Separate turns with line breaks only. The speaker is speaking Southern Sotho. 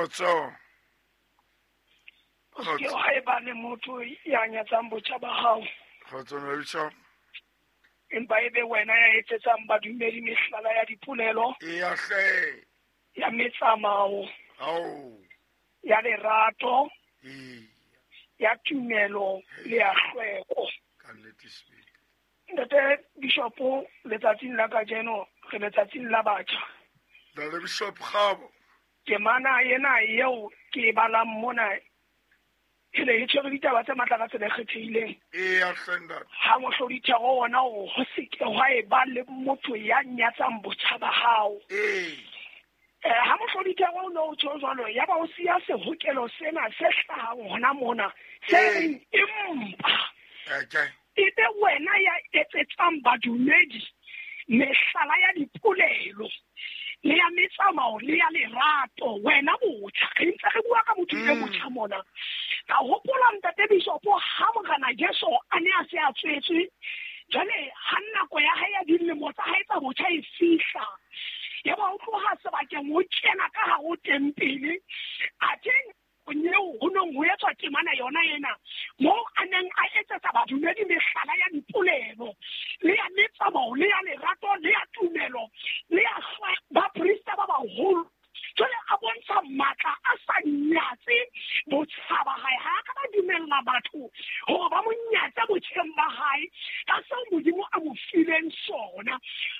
Kgotso.
Ke ha ba le motho ya nyatsang botjha ba hao.
Kgotso Bishop.
Empa ebe wena ya etsetsang badumedi mehlala ya dipolelo.
Ya hle.
Ya metsamao.
Au.
Ya lerato. Ya tumelo le ya hlweko. Ntate Bishop letsatsing la kajeno re letsatsing la batjha.
Le Bishop Khabo.
Ke mana yena eo ke bala mona ile itshwere ditaba tse matla ka tsela kgethehileng.
Ya hlenda.
Ha mo hlodithego wona o ho seke wa e ba le motho ya nyatsang botjha ba hao. Ha mo hlodithego o no tsho jwalo ya ba o sia se hokelo sena se hlahang hona mona se impa. Ebe wena ya etsetsang badumedi mehlala ya dipolelo le ya metsamao le ya lerato wena botjha re ntse re bua ka motho e motjha mona ka hopola ntate Bishop ha mogana Jesu a ne a se a tswetswe jale ha nako ya hae ya dilemo tsa hae tsa botjha e fihla ya ba o tloha sebakeng o kena ka ha o tempele a teng nyeo ho no ho etswa temana yona yena mo aneng a etsetsa badumedi mehlala ya dipolelo le ya metsamao le ya lerato le ya tumelo le ya ba prista ba baholo jole a bontsha matla a sa nyatse botshaba hae ha ka ba dumella batho ho ba mo nyatsa botjheng ba hae ka se modimo a mo fileng sona